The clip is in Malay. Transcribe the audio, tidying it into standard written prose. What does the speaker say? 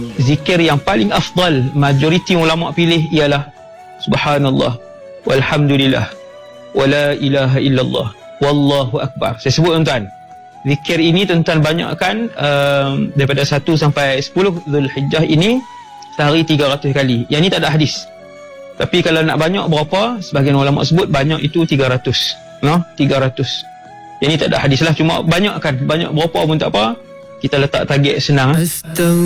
Zikir yang paling afdal majoriti ulama pilih ialah subhanallah walhamdulillah wala ilaha illallah wallahu akbar. Saya sebut tuan-tuan, zikir ini tuan-tuan banyakkan daripada 1 sampai 10 Zulhijjah ini sehari 300 kali. Yang ni tak ada hadis. Tapi kalau nak banyak berapa, sebahagian ulama sebut banyak itu 300. 300. Yang ni tak ada hadis lah, cuma banyakkan. Banyak berapa pun tak apa. Kita letak target senang.